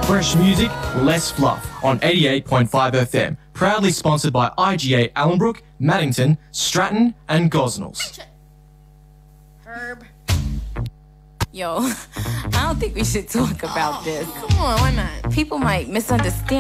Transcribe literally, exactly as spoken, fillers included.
Fresh music, less fluff on eighty-eight point five F M. Proudly sponsored by I G A Allenbrook, Maddington, Stratton and Gosnells. Herb. Yo, I don't think we should talk about this. Come on, why not? People might misunderstand.